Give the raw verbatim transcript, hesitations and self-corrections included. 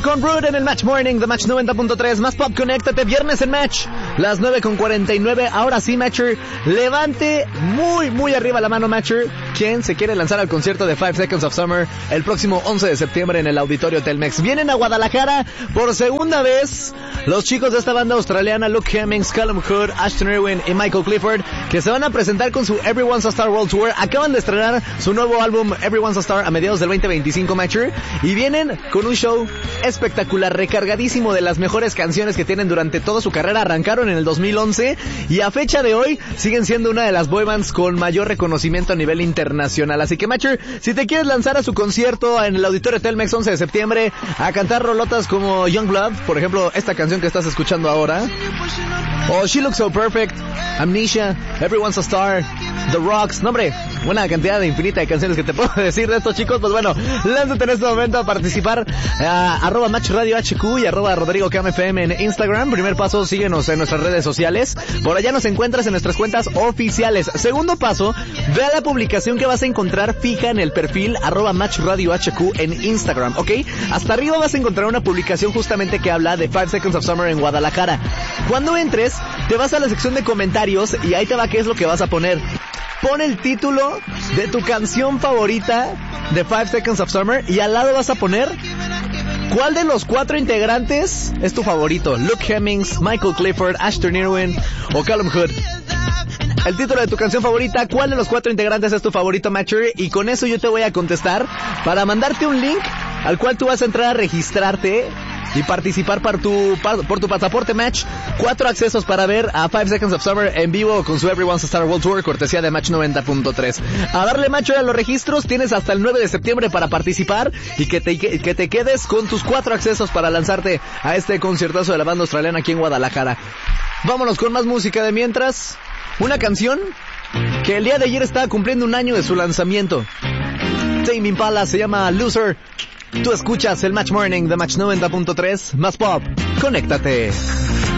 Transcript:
con Rude en el Match Morning de Match noventa punto tres. Más pop, conéctate, viernes en Match, las nueve con cuarenta y nueve. Ahora sí, Matcher, levante muy, muy arriba la mano, Matcher, quien se quiere lanzar al concierto de Five Seconds of Summer el próximo once de septiembre en el Auditorio Telmex. Vienen a Guadalajara por segunda vez los chicos de esta banda australiana, Luke Hemmings, Callum Hood, Ashton Irwin y Michael Clifford, que se van a presentar con su Everyone's a Star World Tour. Acaban de estrenar su nuevo álbum Everyone's a Star a mediados del veinte veinticinco, Matcher, y vienen con un show espectacular, recargadísimo de las mejores canciones que tienen durante toda su carrera. Arrancaron en el dos mil once y a fecha de hoy siguen siendo una de las boy bands con mayor reconocimiento a nivel internacional. Así que, Matcher, si te quieres lanzar a su concierto en el Auditorio Telmex once de septiembre a cantar rolotas como Young Blood, por ejemplo, esta canción que estás escuchando ahora, o She Looks So Perfect, Amnesia, Everyone's a Star, The Rocks, no hombre, una cantidad de infinita de canciones que te puedo decir de estos chicos, pues bueno, lánzate en este momento a participar a arroba Match Radio H Q y arroba Rodrigo Cam F M en Instagram. Primer paso, síguenos en nuestras redes sociales, por allá nos encuentras en nuestras cuentas oficiales. Segundo paso, ve a la publicación que vas a encontrar fija en el perfil arroba Match Radio H Q en Instagram, ¿ok? Hasta arriba vas a encontrar una publicación justamente que habla de Five Seconds of Summer en Guadalajara. Cuando entres, te vas a la sección de comentarios y ahí te va qué es lo que vas a poner. Pon el título de tu canción favorita de Five Seconds of Summer y al lado vas a poner ¿cuál de los cuatro integrantes es tu favorito? Luke Hemmings, Michael Clifford, Ashton Irwin o Callum Hood. El título de tu canción favorita, ¿cuál de los cuatro integrantes es tu favorito, Matcher? Y con eso yo te voy a contestar para mandarte un link al cual tú vas a entrar a registrarte y participar por tu, por tu pasaporte Match. Cuatro accesos para ver a Five Seconds of Summer en vivo con su Everyone's a Star World Tour, cortesía de Match noventa punto tres. A darle, Match, a los registros. Tienes hasta el nueve de septiembre para participar y que te, que te quedes con tus cuatro accesos para lanzarte a este conciertazo de la banda australiana aquí en Guadalajara. Vámonos con más música de mientras. Una canción que el día de ayer estaba cumpliendo un año de su lanzamiento. Tame Impala, se llama Loser. Tú escuchas el Match Morning de Match noventa punto tres. Más pop, conéctate.